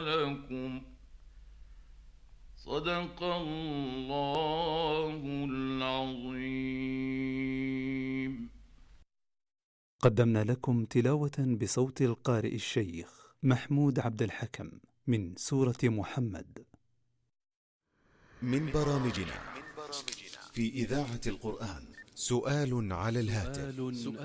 لكم. صدق الله العظيم. قدمنا لكم تلاوة بصوت القارئ الشيخ محمود عبد الحكم من سورة محمد. من برامجنا في إذاعة القرآن سؤال على الهاتف.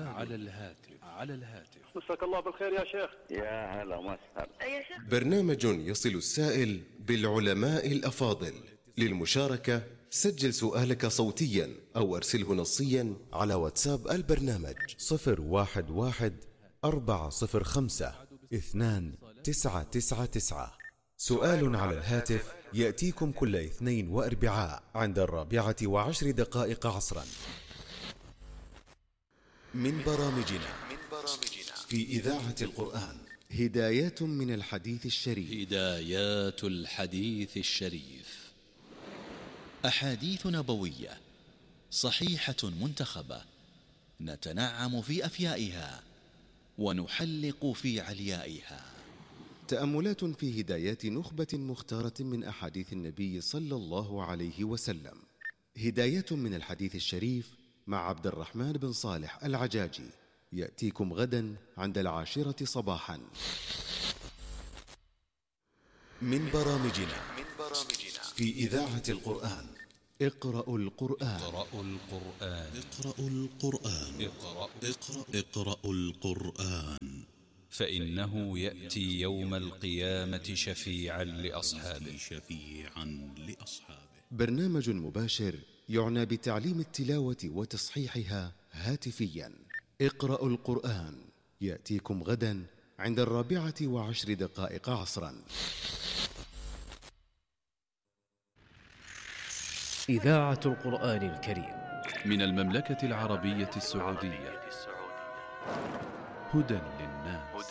مساك الله بالخير يا شيخ. يا هلا وسهلا. برنامج يصل السائل بالعلماء الأفاضل. للمشاركة سجل سؤالك صوتيا أو أرسله نصيا على واتساب البرنامج 011-405-2999. سؤال على الهاتف يأتيكم كل اثنين وأربعاء عند 4:10 عصرا. من برامجنا في إذاعة القرآن هدايات من الحديث الشريف. هدايات الحديث الشريف، أحاديث نبوية صحيحة منتخبة، نتنعم في أفيائها ونحلق في عليائها. تأملات في هدايات نخبة مختارة من أحاديث النبي صلى الله عليه وسلم. هدايات من الحديث الشريف مع عبد الرحمن بن صالح العجاجي، يأتيكم غدا عند 10 صباحا. من برامجنا في إذاعة القرآن اقرأوا القرآن. اقرأوا القرآن فإنه يأتي يوم القيامة شفيعا لأصحابه. برنامج مباشر يعنى بتعليم التلاوة وتصحيحها هاتفيا. اقرأوا القرآن يأتيكم غدا عند 4:10 عصرا. إذاعة القرآن الكريم من المملكة العربية السعودية. هدى للناس.